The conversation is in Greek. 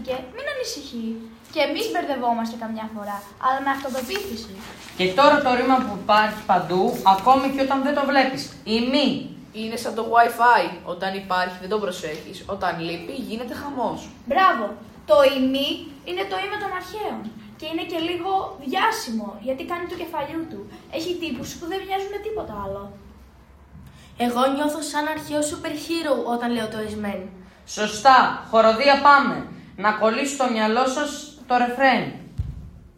μπερδεύτηκε, μην ανησυχεί. Και εμείς μπερδευόμαστε καμιά φορά, αλλά με αυτοπεποίθηση. Και τώρα το ρήμα που υπάρχει παντού, ακόμη και όταν δεν το βλέπεις. Η μη. Είναι σαν το Wi-Fi. Όταν υπάρχει δεν το προσέχεις. Όταν λείπει γίνεται χαμός. Μπράβο! Το ημί είναι το ίμα των αρχαίων. Και είναι και λίγο διάσημο, γιατί κάνει του κεφαλιού του. Έχει τύπους που δεν μοιάζουν με τίποτα άλλο. Εγώ νιώθω σαν αρχαίο super hero όταν λέω το Is Men. Σωστά. Χοροδία πάμε. Να κολλήσει στο μυαλό σας το ρεφρέν.